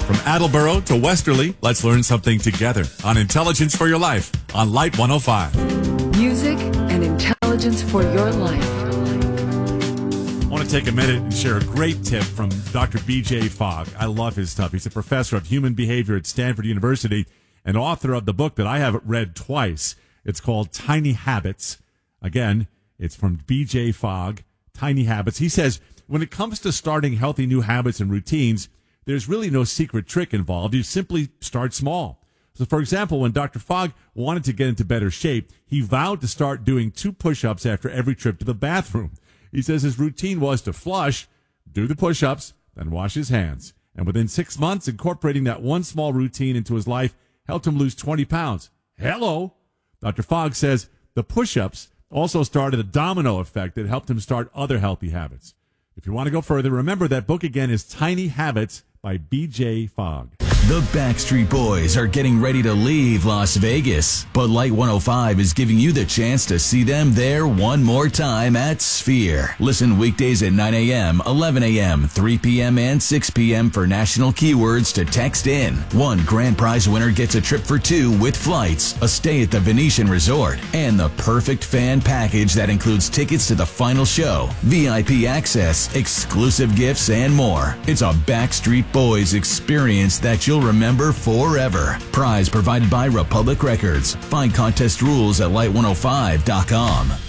From Attleboro to Westerly, let's learn something together on Intelligence for Your Life on Light 105. Music and intelligence for your life. I want to take a minute and share a great tip from Dr. B.J. Fogg. I love his stuff. He's a professor of human behavior at Stanford University and author of the book that I have read twice. It's called Tiny Habits. Again, it's from B.J. Fogg, Tiny Habits. He says, when it comes to starting healthy new habits and routines, there's really no secret trick involved. You simply start small. So, for example, when Dr. Fogg wanted to get into better shape, he vowed to start doing 2 push-ups after every trip to the bathroom. He says his routine was to flush, do the push-ups, then wash his hands. And within 6 months, incorporating that one small routine into his life helped him lose 20 pounds. Hello! Dr. Fogg says the push-ups also started a domino effect that helped him start other healthy habits. If you want to go further, remember that book again is Tiny Habits by B.J. Fogg. The Backstreet Boys are getting ready to leave Las Vegas, but Light 105 is giving you the chance to see them there one more time at Sphere. Listen weekdays at 9 a.m., 11 a.m., 3 p.m., and 6 p.m. for national keywords to text in. One grand prize winner gets a trip for 2 with flights, a stay at the Venetian Resort, and the perfect fan package that includes tickets to the final show, VIP access, exclusive gifts, and more. It's a Backstreet Boys experience that you'll remember forever. Prize provided by Republic Records. Find contest rules at light105.com.